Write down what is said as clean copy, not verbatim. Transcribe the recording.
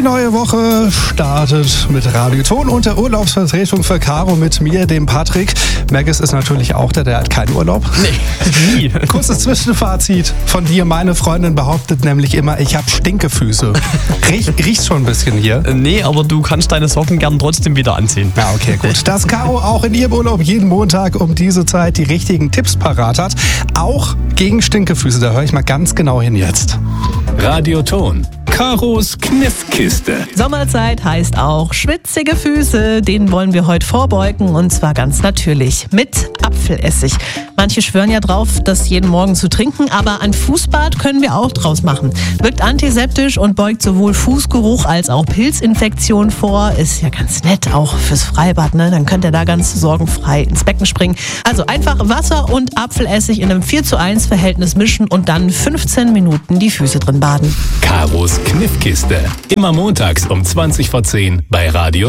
Die neue Woche startet mit Radioton und der Urlaubsvertretung für Caro mit mir, dem Patrick. Maggis ist natürlich auch der hat keinen Urlaub. Nee, nie. Kurzes Zwischenfazit von dir. Meine Freundin behauptet nämlich immer, ich habe Stinkefüße. Riecht schon ein bisschen hier. Nee, aber du kannst deine Socken gern trotzdem wieder anziehen. Ja, okay, gut. Dass Caro auch in ihrem Urlaub jeden Montag um diese Zeit die richtigen Tipps parat hat. Auch gegen Stinkefüße. Da höre ich mal ganz genau hin jetzt. Radioton. Caros Kniffkiste. Sommerzeit heißt auch schwitzige Füße. Denen wollen wir heute vorbeugen und zwar ganz natürlich mit Apfelessig. Manche schwören ja drauf, das jeden Morgen zu trinken, aber ein Fußbad können wir auch draus machen. Wirkt antiseptisch und beugt sowohl Fußgeruch als auch Pilzinfektionen vor. Ist ja ganz nett, auch fürs Freibad, ne? Dann könnt ihr da ganz sorgenfrei ins Becken springen. Also einfach Wasser und Apfelessig in einem 4:1 Verhältnis mischen und dann 15 Minuten die Füße drin baden. Caros Kniffkiste. Immer montags um 20 vor 10 bei Radio